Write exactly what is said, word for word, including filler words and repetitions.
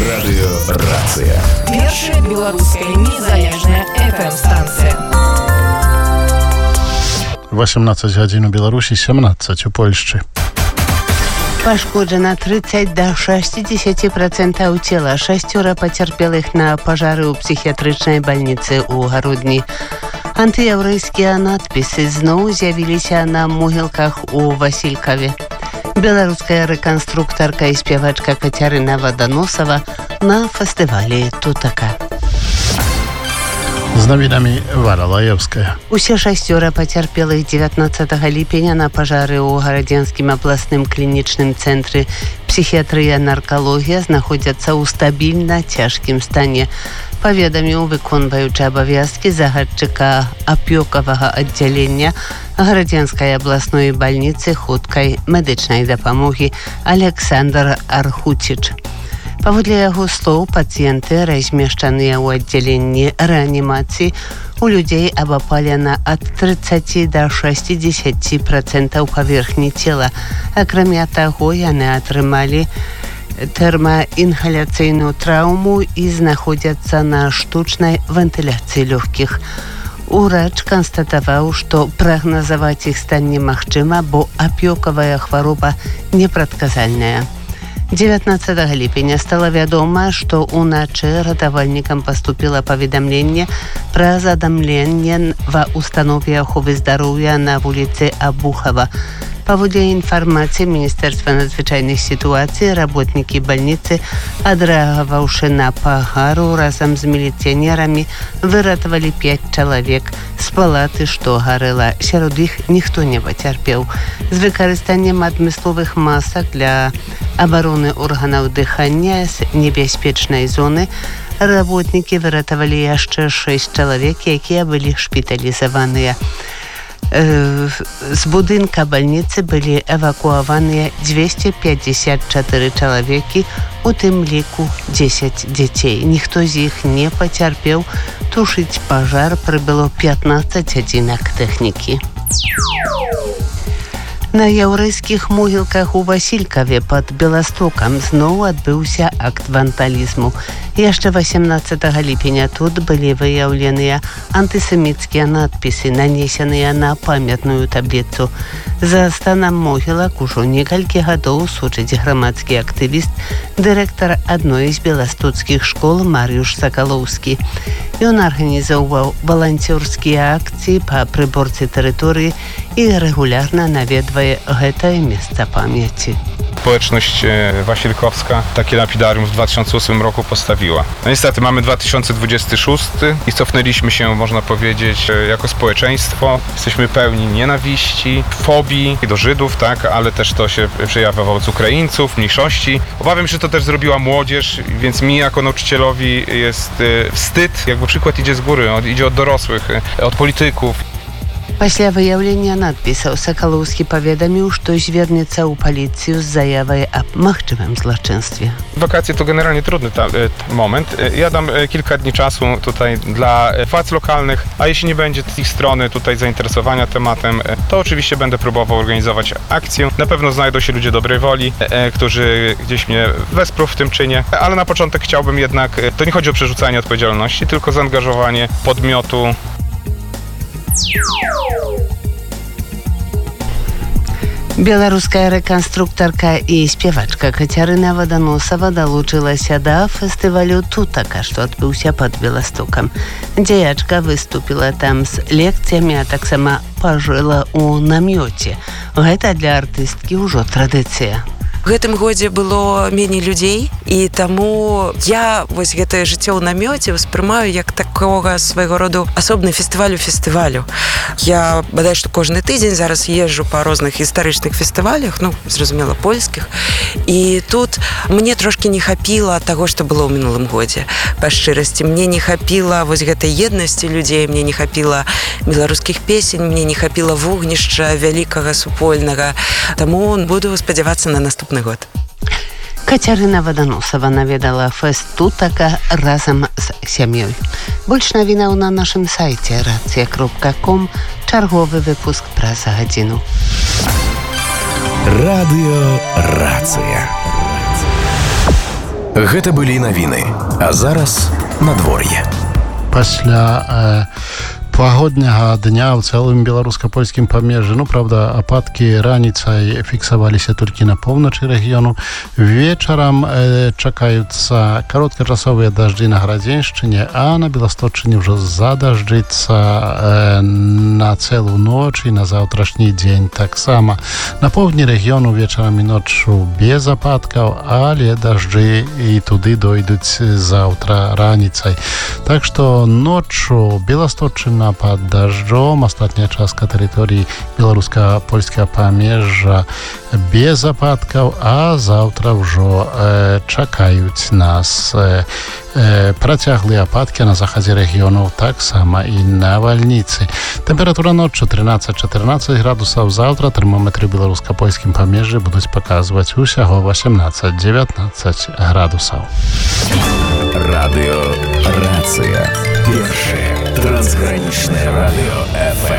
Радыёрацыя. Першая беларуская незалежная эф эм-станцыя. восемнадцать гадзін у Беларусі, сямнадцаць у Польшчы. Пашкоджана тридцать до шестидесяти процентов цела. Шестеро потерпелых на пожары у психиатрычнай больницы у Гародні. Антыяўрэйскія надпісы зноў з'явіліся на могілках у Васількаве. Беларуская рэканструктарка і спявачка Кацярына Ваданосава на фестывалі «Тутака». З навінамі Вара Лаевская. Усе шасцёра пацярпелых дзевятнаццатага ліпеня на пажары ў гарадзенскім абласным клінічным цэнтры псіхіятрыя наркалогія знаходзяцца ў стабільна цяжкім стане. Паведаміў выконваючы абавязкі загадчыка апёкавага аддзялення гарадзенскай абласной бальніцы хуткай медычнай дапамогі Александр Архуціч. Паводле яго слоў, пацыенты, размешчаныя ў аддзяленні рэанімацыі, у людзей абапалена ад тридцати до шестидесяти процентов паверхні цела. Акрамя таго, яны атрымалі тэрмаінгаляцыйную траўму і знаходзяцца на штучнай вентыляцыі лёгкіх. Урач канстатаваў, што прагназаваць іх стан немагчыма, бо апёкавая хвароба непрадказальная. дзевятнаццатага ліпеня стала вядома, што ўначы ратавальнікам паступіла паведамленне пра задамленне ва ўстанове аховы здароўя на вуліцы Абухава. Паводле інфармацыі Міністэрства надзвычайных сітуацый, работнікі бальніцы, адрэагаваўшы на пажару разам з міліцыянерамі, выратавалі пяць чалавек з палаты, што гарэла. Сярод іх ніхто не пацярпеў. З выкарыстаннем адмысловых масак для абароны органаў дыхання з небяспечнай зоны работнікі выратавалі яшчэ шэсць чалавек, якія былі шпіталізаваныя. З будынка бальніцы былі эвакуаваныя двести пятьдесят четыре чалавекі, у тым ліку дзесяць дзяцей. Ніхто з іх не пацярпеў. Тушыць пажар прыбыло пятнадцать адзінак тэхнікі. На яўрэйскіх могілках у Васількаве пад Беластокам зноў адбыўся акт вандалізму. Яшчэ восемнадцатага ліпеня тут былі выяўленыя антысеміцкія надпісы, нанесеныя на памятную табліцу. За станам могілак ужо некалькі гадоў сочыць грамадскі актывіст, дырэктар адной з беластоцкіх школ Марыюш Сакалоўскі. Ён арганізоўваў валанцёрскія акцыі па прыборцы тэрыторыі і рэгулярна наведвае гэтае месца памяci. Społeczność wasilkowska takie lapidarium w dwa tysiące ósmym roku postawiła. No niestety mamy dwa tysiące dwudziesty szósty i cofnęliśmy się, można powiedzieć, jako społeczeństwo. Jesteśmy pełni nienawiści, fobii do Żydów, tak, ale też to się przejawia wobec Ukraińców, mniejszości. Obawiam się, że to też zrobiła młodzież, więc mi jako nauczycielowi jest wstyd. Jakby przykład idzie z góry, idzie od dorosłych, od polityków. Пасля выяўлення надпісаў Сакалоўскі паведаміў, што звернецца ў паліцыю з заявай аб магчымым zloczyństwie. Wakacje to generalnie trudny ta, ta moment. Ja dam kilka dni czasu tutaj dla władz lokalnych, a jeśli nie będzie z ich strony tutaj zainteresowania tematem, to oczywiście będę próbował organizować akcję. Na pewno znajdą się ludzie dobrej woli, którzy gdzieś mnie wesprą w tym czynie, ale na początek chciałbym jednak, to nie chodzi o przerzucanie odpowiedzialności, tylko zaangażowanie podmiotu. Беларуская рэканструктарка і спявачка Кацярына Ваданосава далучылася да фестывалю «Тутака», што адбыўся пад Беластокам. Дзеячка выступіла там з лекцыямі, а таксама пажыла ў намёце. Гэта для артысткі ўжо традыцыя. У гэтым годзе было меней людзей, і таму я вось гэтае жыццё ў намёце ўспрымаю як такога свайго роду асобны фестывалю фестывалю. Я бадай што кожны тыдзень зараз езджу па розных гістарычных фестывалях, ну, зразумела, польскіх, і тут мне трошкі не хапіла таго, што было ў мінулым годзе. Па шчырасці, мне не хапіла вось гэтай еднасці людзей, мне не хапіла беларускіх песень, мне не хапіла вогнішча вялікага супольнага. Таму буду спадзявацца на наступны год. Кацярына Ваданосава наведала фэст «Тутака» разам з сям'ёй. Больш навінаў на нашым сайце рацыя кропка ком. Чарговы выпуск праз гадзіну. Радыёрацыя. Гэта былі навіны. А зараз надвор'е. Пасля э, пагодняга дня ў цэлым беларуска-польскім памежжы, ну, правда, ападкі раніцай фіксаваліся толькі на поўначы рэгіёну. Вечарам э, чакаюцца кароткачасовыя дажджы на Градзеншчыне, а на Беласточчыне ўжо задажджыцца э, на цэлую ноч і на заўтрашні дзень таксама. На поўдні рэгіёну вечарам і ноччу без ападкаў, але дажджы і туды дойдуць заўтра раніцай. Так што ноччу Беласточчына под дождем, астатняя частка тэрыторыі беларуска-польскага памежжа без ападкаў, а заўтра ўжо э, чакаюць нас э, э, працяглыя ападкі на захадзе рэгіёнаў, таксама і навальніцы. Тэмпература ноччу трынаццаць-чатырнаццаць градусаў, заўтра тэрмометры беларуска-польскім памежжы будуць паказваць усяго васемнаццаць-дзевятнаццаць градусаў. Радыё Рацыя. Першае трансгранічнае радыё эф эм.